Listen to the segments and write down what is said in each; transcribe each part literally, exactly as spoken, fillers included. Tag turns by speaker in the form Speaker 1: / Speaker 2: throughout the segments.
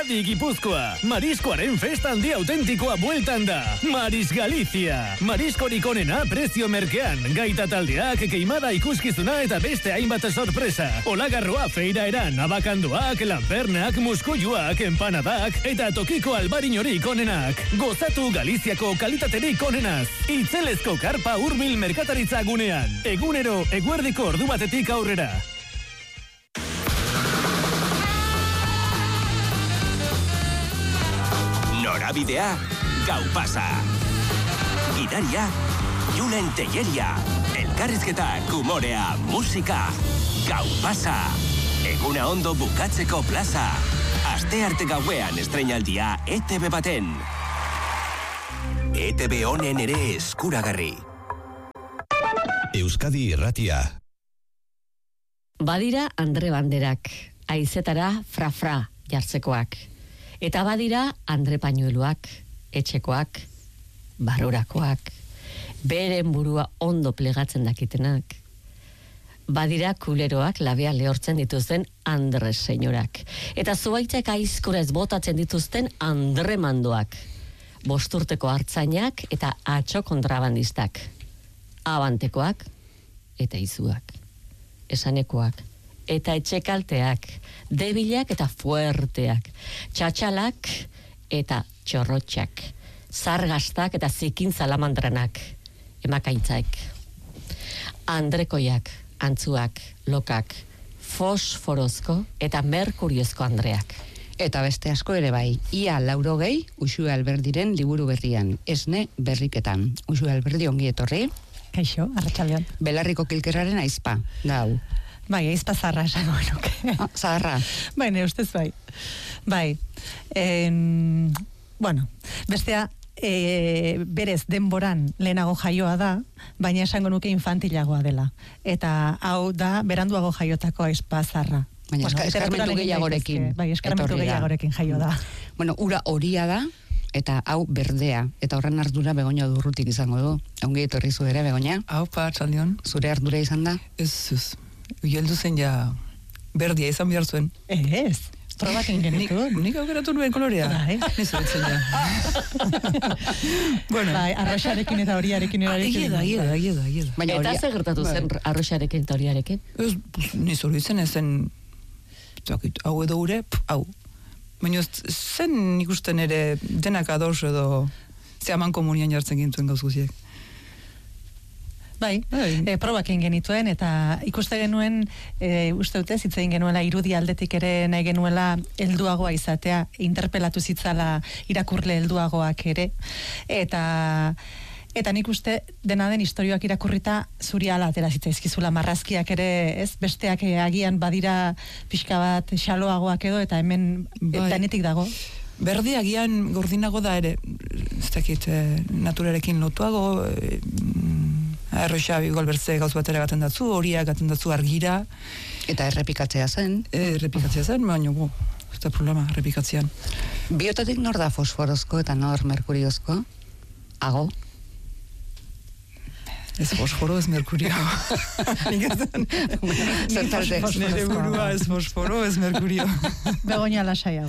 Speaker 1: Adi Gipuzkoa. Mariskoaren festa handi autentikoa bueltan da. Maris Galicia. Mariskorik onena prezio merkean. Gaita taldeak, keimada ikuskizuna eta beste hainbat sorpresa. Olagarroa feira eran, abakandoak, lanpernak, muskuluak, empanadak eta tokiko albarinorik onenak. Gozatu Galiziako kalitaterik onenaz. Itzelezko karpa hurbil merkataritza gunean. Egunero, eguerdiko ordu batetik aurrera.
Speaker 2: Norabidea, gau pasa. Gidaria, Julen Telleria. Elkarrizketak, humorea, musika. Gau pasa. Eguna ondo bukatzeko plaza. Aste arte gauean estreinaldia E T B baten. E T B honen ere eskuragarri.
Speaker 3: Euskadi Irratia.
Speaker 4: Badira Andre Banderak, haizetara fra-fra jartzekoak. Eta badira Andre Pañueluak, etxekoak, barurakoak, beren burua ondo plegatzen dakitenak. Badira kuleroak labea lehortzen dituzten Andres senyorak. Eta zuaitzak aizkora ez botatzen dituzten Andre mandoak. Bosturteko hartzainak eta atxo kontrabandistak. Abantekoak eta izuak. Esanekoak eta etxekalteak, debilak eta fuerteak, txatxalak eta txorrotxak, zargastak eta zikin salamandranak, emakaitzak, andrekoiak, antzuak, lokak, fosforozko eta merkuriozko andreak.
Speaker 5: Eta beste asko ere bai, ia laurogei Uxue Alberdiren liburu berrian, esne berriketan. Uxue Alberdi ongi etorri.
Speaker 6: Kaixo, arratsaldean.
Speaker 5: Belarriko kilkerraren aizpa, gau.
Speaker 6: Bai, aizpa zarra esango nuke.
Speaker 5: Ah, zarra.
Speaker 6: Bai, ne ustez bai. Bai. En, bueno, bestea e, berez denboran lehenago jaioa da, baina esango nuke infantilagoa dela. Eta hau da beranduago jaiotako aizpa zarra.
Speaker 5: Baina bueno, eskarmentu gehiagorekin.
Speaker 6: Bai, eskarmentu gehiagorekin jaio da.
Speaker 5: Bueno, ura horia da, eta hau berdea, eta horren ardura Begoña Durrutik izango du. Ongi etorri zu ere, Begoña?
Speaker 7: Hau, pa, txaldion.
Speaker 5: Zure ardura izan da?
Speaker 7: Ez, ez. Uieldu zen ja berdia izan behar zuen.
Speaker 6: Ez, probak egin
Speaker 7: Nik, nik aukeratu nuen kolorea.
Speaker 6: Bai.
Speaker 7: Nizuretzen ja. Bueno.
Speaker 6: Bai, arroxarekin eta horiarekin erarekin.
Speaker 7: Egieda, egieda, egieda, egieda.
Speaker 4: Baina eta ze gertatu zen arroxarekin eta horiarekin?
Speaker 7: Ez, nizuritzen ezen, hau edo ure, hau. Baina zen ikusten ere denak ados edo zehaman komunian jartzen gintuen gauz guziek.
Speaker 6: Bai, e, probak egin genituen, eta ikuste genuen, e, uste dute, zitzein genuela irudi aldetik ere nahi genuela helduagoa izatea, interpelatu zitzala irakurle helduagoak ere, eta eta nik uste dena den istorioak irakurrita zuri ala atera zitzaizkizula marrazkiak ere, ez, besteak agian badira pixka bat xaloagoak edo, eta hemen bai. Denetik dago.
Speaker 7: Berdi agian gordinago da ere, ez dakit, eh, naturarekin lotuago, eh, Arroxa igual bertze gauz batera gaten datzu, horiak gaten datzu argira.
Speaker 5: Eta errepikatzea zen.
Speaker 7: E, errepikatzea zen, baina gu, ez da problema, errepikatzean.
Speaker 5: Biotatik nor da fosforozko eta nor merkuriozko? Ago?
Speaker 7: Ez fosforo, ez merkurio. Nik ez den.
Speaker 5: Zertarte.
Speaker 7: Nire burua ez fosforo, ez merkurio.
Speaker 6: Begoña lasaiago.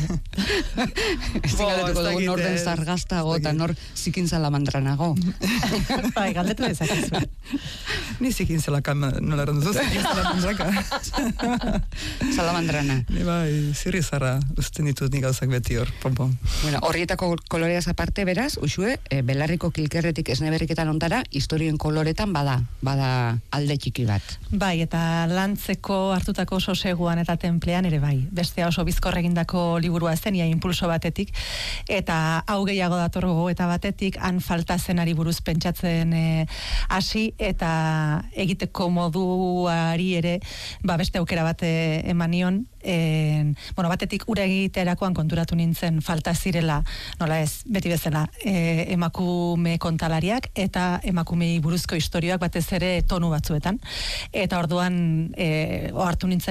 Speaker 5: Ez galdetuko dugu nor den zargaztago eta nor zikin salamandranago.
Speaker 6: Bai, galdetu dezakezu.
Speaker 7: Ni zikin salakan nola errandu, zikin salamandraka.
Speaker 5: Salamandrana.
Speaker 7: Ni bai, zirri zarra, usten ditut nik gauzak beti hor, pompon.
Speaker 5: Bueno, horrietako koloreaz aparte, beraz, Uxue, e, belarriko kilkerretik esne berriketan ontara, historien koloretan bada, bada alde txiki bat.
Speaker 6: Bai, eta lantzeko hartutako soseguan eta tenplean ere bai. Bestea oso bizkor egindako liburua zen, ia impulso batetik, eta hau gehiago dator gogo eta batetik, han falta zenari buruz pentsatzen hasi, eta egiteko moduari ere, ba beste aukera bat emanion, En, bueno, batetik ura egiterakoan konturatu nintzen falta zirela, nola ez, beti bezala, e, emakume kontalariak eta emakumei buruzko istorioak batez ere tonu batzuetan. Eta orduan e, ohartu nintzen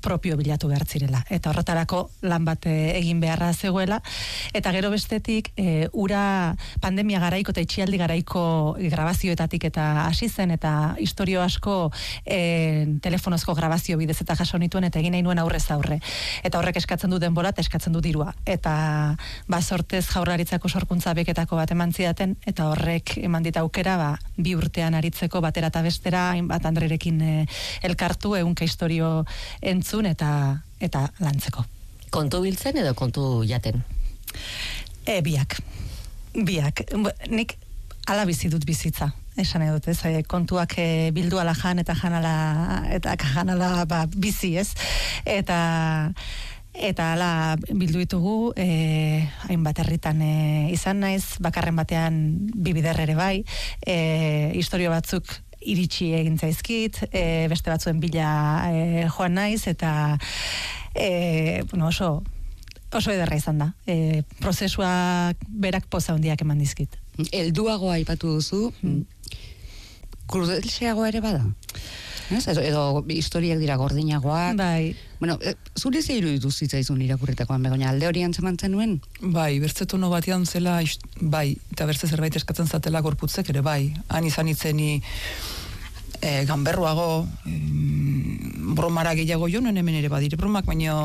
Speaker 6: propio bilatu behar zirela. Eta horretarako lan bat egin beharra zegoela. Eta gero bestetik, e, ura pandemia garaiko eta itxialdi garaiko grabazioetatik eta hasi zen, eta historio asko e, telefonozko grabazio bidez eta jaso nituen, eta egin nahi nuen aurrez aurre. Eta horrek eskatzen du denbora eta eskatzen du dirua. Eta ba, sortez Jaurlaritzako sorkuntza beketako bat eman zidaten, eta horrek eman dit aukera ba, bi urtean aritzeko batera eta bestera, hainbat Andrerekin e, elkartu, egunka historio entzun eta eta lantzeko.
Speaker 4: Kontu biltzen edo kontu jaten?
Speaker 6: E, biak. Biak. Nik ala bizi dut bizitza. Esan edut, ez, e, kontuak e, bildu ala jan eta jan ala, eta jan ala ba, bizi, ez? Eta eta ala bildu ditugu, e, hainbat herritan e, izan naiz, bakarren batean bi bider ere bai, e, historio batzuk iritsi egin zaizkit, e, beste batzuen bila e, joan naiz, eta e, bueno, oso oso ederra izan da. E, prozesuak berak poza handiak eman dizkit.
Speaker 5: Helduago aipatu duzu, mm. Krudelxeago ere bada? Ez? Edo, edo historiak dira gordinagoak.
Speaker 6: Bai.
Speaker 5: Bueno, e, zure ze iruditu zitzaizun irakurritakoan, begonia alde hori antzemantzen nuen?
Speaker 7: Bai, bertze tono batean zela, bai, eta bertze zerbait eskatzen zatela gorputzek ere, bai. Han izan itzeni e, ganberruago, e, bromara gehiago jonen hemen ere badire bromak, baina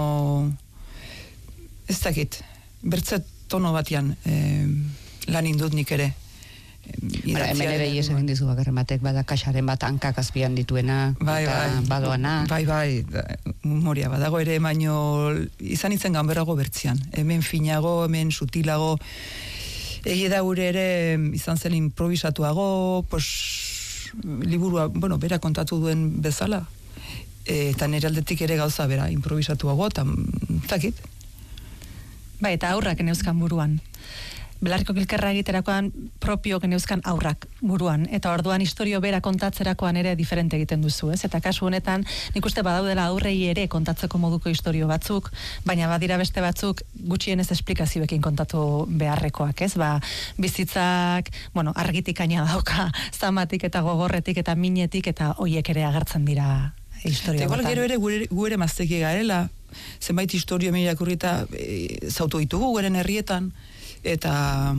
Speaker 7: ez dakit, bertze tono batean e, lan indut nik ere.
Speaker 5: Bara, hemen ere ies egin dizu bakarren batek, bada kaxaren bat hankak azpian dituena,
Speaker 7: bai,
Speaker 5: eta
Speaker 7: bai,
Speaker 5: badoana.
Speaker 7: Bai, bai, memoria badago ere, baino izan itzen ganberago bertzian. Hemen finago, hemen sutilago, egi da gure ere izan zen improvisatuago, pues, liburua, bueno, bera kontatu duen bezala, e, eta nire aldetik ere gauza bera improvisatuago, eta zakit.
Speaker 6: Bai, eta aurrak eneuzkan buruan. Belarriko kilkerra egiterakoan propio geneuzkan aurrak buruan, eta orduan historio bera kontatzerakoan ere diferente egiten duzu, ez? Eta kasu honetan, nik uste badaudela aurrei ere kontatzeko moduko historio batzuk, baina badira beste batzuk gutxienez esplikazioekin kontatu beharrekoak, ez? Ba, bizitzak, bueno, argitik aina dauka, zamatik eta gogorretik eta minetik, eta hoiek ere agertzen dira historio
Speaker 7: batan.
Speaker 6: batan.
Speaker 7: Gero ere gure, gure mazteki garela, zenbait historio mirakurrita e, zautu ditugu guren herrietan, eta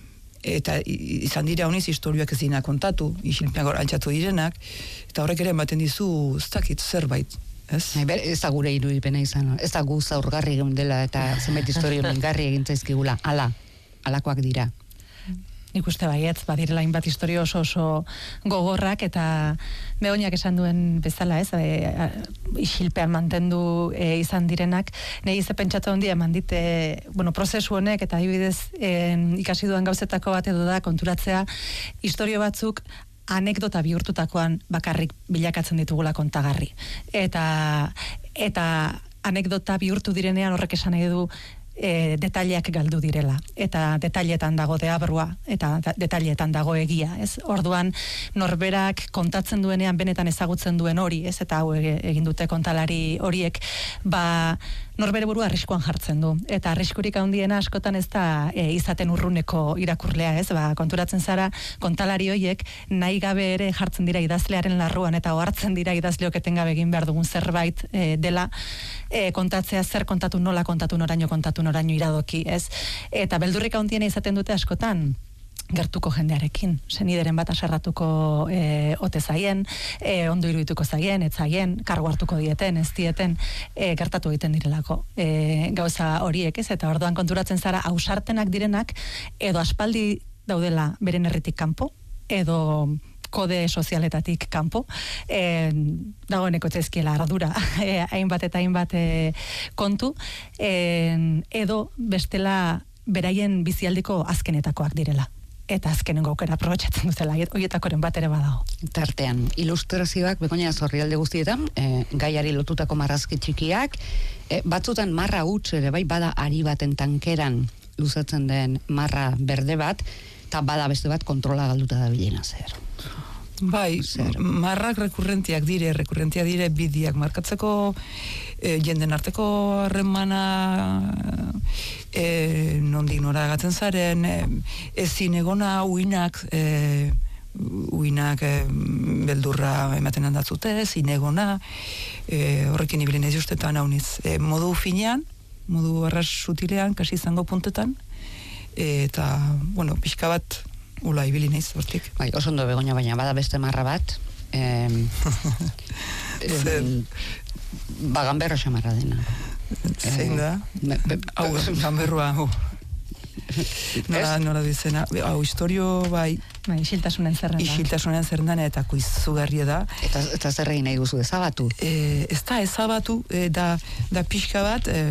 Speaker 7: eta izan dira honiz historioak ez dina kontatu, isilpeak altxatu direnak, eta horrek ere ematen dizu, ez dakit zerbait, ez?
Speaker 5: Ber, ez da gure irudipena izan, ez da gu zaurgarri egun dela, eta zenbait historio mingarri egin zaizkigula, ala, alakoak dira.
Speaker 6: Nik uste baietz, badirela hainbat historio oso oso gogorrak, eta Begoñak esan duen bezala, ez, e, isilpean mantendu e, izan direnak, nahi ze pentsatu handia eman dit, e, bueno, prozesu honek, eta adibidez e, ikasi duan gauzetako bat edo da konturatzea, historio batzuk anekdota bihurtutakoan bakarrik bilakatzen ditugula kontagarri. Eta, eta anekdota bihurtu direnean horrek esan nahi du, E, detaileak galdu direla, eta detailetan dago deabrua, eta detailetan dago egia, ez? Orduan, norberak kontatzen duenean benetan ezagutzen duen hori, ez? Eta hau egin dute kontalari horiek, ba, norbere burua arriskuan jartzen du, eta arriskurik handiena askotan ez da e, izaten urruneko irakurlea, ez? Ba, konturatzen zara, kontalari horiek nahi gabe ere jartzen dira idazlearen larruan, eta ohartzen dira idazleok etengabe egin behar dugun zerbait e, dela, e, kontatzea zer kontatu, nola kontatu, noraino kontatu, noraino iradoki, ez? Eta beldurrik handiena izaten dute askotan gertuko jendearekin, senideren bat aserratuko e, ote zaien, e, ondo irudituko zaien, ez zaien, kargu hartuko dieten, ez dieten, e, gertatu egiten direlako e, gauza horiek, ez? Eta orduan konturatzen zara ausartenak direnak, edo aspaldi daudela beren herritik kanpo, edo kode sozialetatik kanpo, e, dagoeneko tezkiela ardura, e, hainbat eta hainbat e, kontu, e, edo bestela beraien bizialdiko azkenetakoak direla. Eta azkenengo aukera aprobetxatzen dutela, horietakoren bat ere badago.
Speaker 5: Tartean, ilustrazioak, Begoña Zorrialde guztietan, e, gaiari lotutako marrazki txikiak, e, batzutan marra huts ere, bai, bada ari baten tankeran luzatzen den marra berde bat, eta bada beste bat kontrola galduta da bilena zer.
Speaker 7: Bai, zer. Marrak rekurrentiak dire, rekurrentiak dire bidiak markatzeko, e, jenden arteko harremana, e, nondik nora gatzen zaren, e, ezin egona uinak, e, uinak e, beldurra ematen handatzute, zinegona, e, horrekin ibili nahi ustetan hauniz. E, modu finean, modu arras sutilean, kasi izango puntetan, e, eta, bueno, pixka bat, ula ibili nahiz, hortik.
Speaker 5: Bai, oso ondo Begoña, baina bada beste marra bat, em, em, ba, ganberro xamarra dena.
Speaker 7: Zein da? Hau, ganberroa, hau. Nola, nola dizena, hau, historio, bai,
Speaker 6: Bai, isiltasunen zerrenda.
Speaker 7: isiltasunen zerrendan eta kuizugarria da.
Speaker 5: Eta, eta zer egin nahi duzu, ezabatu?
Speaker 7: E, ez da ezabatu, e, da, da pixka bat, e,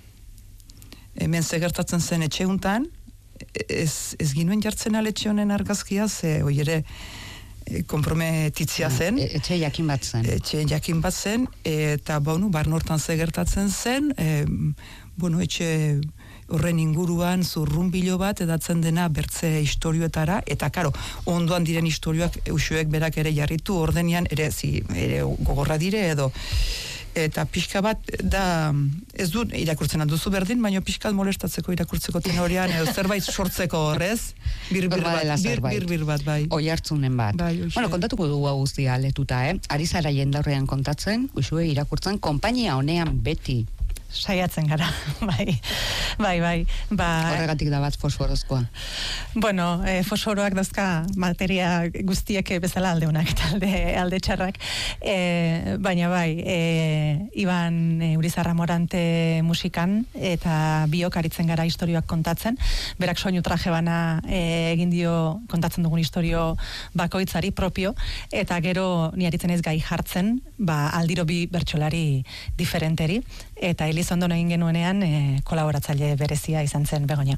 Speaker 7: hemen zegertatzen zen etxeuntan, ez, ez ginuen jartzen aletxe honen argazkia, ze hoi ere e, komprometitzia zen.
Speaker 5: E, etxe jakin bat zen.
Speaker 7: Etxe jakin bat zen, eta baunu, barnortan zegertatzen zen, e, bueno, etxe horren inguruan zurrunbilo bat edatzen dena bertze historioetara, eta karo, ondoan diren historioak eusuek berak ere jarritu, ordenian ere, zi, ere gogorra dire edo, eta pixka bat da, ez du irakurtzen duzu berdin, baina pixka molestatzeko irakurtzeko tenorean, edo zerbait sortzeko horrez, bir bir bat, bir, bir, bir bat, bai.
Speaker 5: Oi hartzunen bat.
Speaker 7: Bai,
Speaker 5: bueno, kontatuko dugu hau guztia aletuta, eh? Ari zara jendaurrean kontatzen, usue irakurtzen, konpainia honean beti.
Speaker 6: Saiatzen gara, bai, bai, bai. Ba,
Speaker 5: horregatik da bat fosforozkoa.
Speaker 6: Bueno, e, fosforoak dauzka materia guztiek bezala alde honak eta alde, alde txarrak. E, baina bai, e, Iban e, Urizarra Morante musikan eta biok aritzen gara historioak kontatzen. Berak soinu traje bana e, egin dio kontatzen dugun historio bakoitzari propio, eta gero ni aritzen ez gai jartzen, ba, aldiro bi bertsolari diferenteri, eta Elizondon egin genuenean e, kolaboratzaile berezia izan zen Begoña.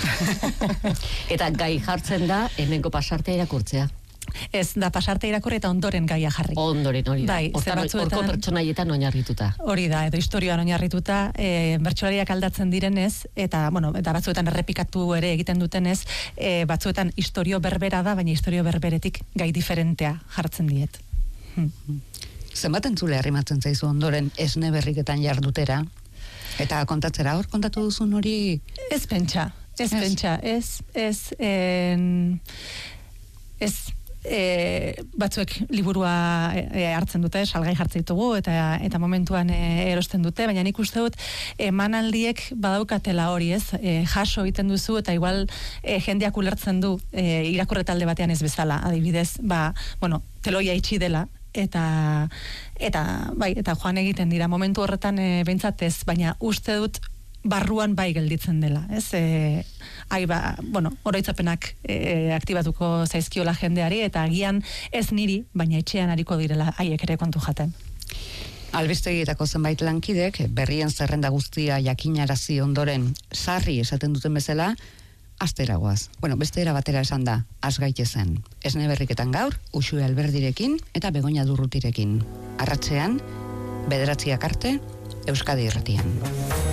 Speaker 4: Eta gai jartzen da hemengo pasartea irakurtzea.
Speaker 6: Ez, da pasarte irakurri eta ondoren gaia jarri.
Speaker 4: Ondoren hori da.
Speaker 6: Bai,
Speaker 4: Hortan, horko pertsonaietan oinarrituta.
Speaker 6: Hori da, edo historioan oinarrituta, e, bertsolariak aldatzen direnez, eta, bueno, eta batzuetan errepikatu ere egiten dutenez, e, batzuetan historio berbera da, baina historio berberetik gai diferentea jartzen diet. Hmm.
Speaker 5: Zenbat entzule arrimatzen zaizu ondoren esne berriketan jardutera? Eta kontatzera, hor kontatu duzun hori?
Speaker 6: Ez pentsa, ez pentsa, ez, ez, en, ez, e, batzuek liburua e, hartzen dute, salgai jartzen ditugu, eta eta momentuan e, erosten dute, baina nik uste dut emanaldiek badaukatela hori, ez, e, jaso egiten duzu, eta igual e, jendeak ulertzen du e, irakurre talde batean ez bezala, adibidez, ba, bueno, teloia itxi dela, eta eta bai, eta joan egiten dira momentu horretan e, behintzat ez, baina uste dut barruan bai gelditzen dela, ez? E, ai ba, bueno, oroitzapenak e, aktibatuko zaizkiola jendeari, eta agian ez niri, baina etxean ariko direla haiek ere kontu jaten.
Speaker 5: Albistegietako zenbait lankidek berrien zerrenda guztia jakinarazi ondoren sarri esaten duten bezala, asteragoaz. Bueno, beste era batera esan da, az gaitezen. Esne berriketan gaur, Uxue Alberdirekin eta Begoña Durrutirekin. Arratsean, bederatziak arte, Euskadi Irratian.